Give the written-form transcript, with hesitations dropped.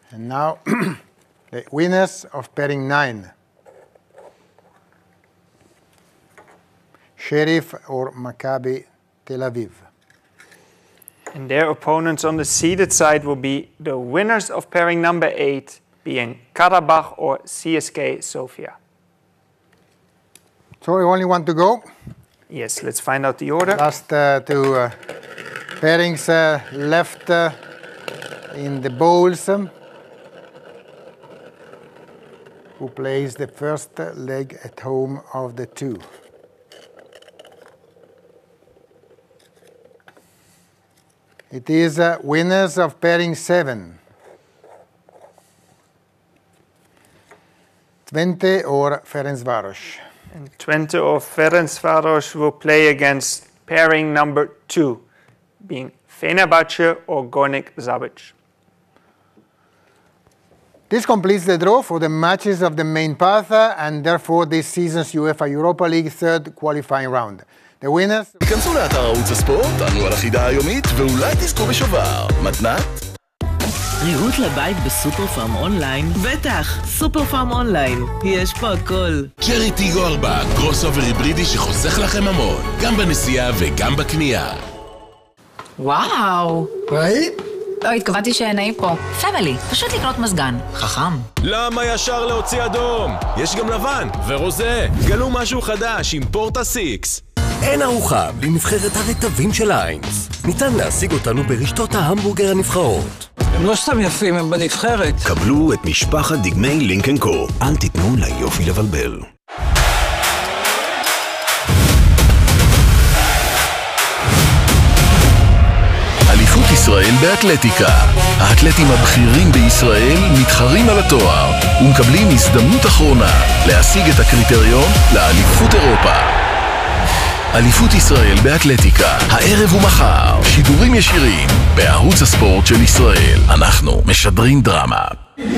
And now, the winners of pairing 9. Sheriff or Maccabi Tel Aviv. And their opponents on the seeded side will be the winners of pairing number 8, being Karabakh or CSK Sofia. So we only want to go. Yes, let's find out the order. Last two pairings left in the bowls. Who plays the first leg at home of the two? It is winners of pairing 7. Twente or Ferencváros. And Twente or Ferencváros will play against pairing number 2, being Fenerbahce or Gornik Zabrze. This completes the draw for the matches of the main path and therefore this season's UEFA Europa League third qualifying round. The winners... כנסו לאתר ערוץ הספורט, ענו על החידה היומית ואולי תזכו בשובר. מתנת? ריהוט לבית בסופר פארם אונליין? בטח, סופר פארם אונליין. יש פה הכל. צ'רי טיגו 4, קרוס אובר היברידי שחוסך לכם המון, גם בנסיעה וגם בקנייה. וואו. ראית? לא, התכוונתי שנעים פה. פמילי, פשוט לקנות מזגן. חכם. למה ישר להוציא אדום? יש גם לבן ורוזה. גלו משהו חדש עם פורטה 6. אין ארוחה בלי נבחרת הרטבים של איינס. ניתן להשיג אותנו ברשתות ההמבורגר הנבחרות. הם לא סתם יפים, הם בנבחרת. קבלו את משפחת דגמי לינקן קו. אל תיתנו ליופי לבלבל. אליפות ישראל באתלטיקה. האתלטים הבכירים בישראל מתחרים על התואר ומקבלים הזדמנות אחרונה להשיג את הקריטריון לאליפות אירופה. אליפות ישראל באתלטיקה, הערב ומחר, שידורים ישירים בערוץ הספורט של ישראל. אנחנו משדרים דרמה.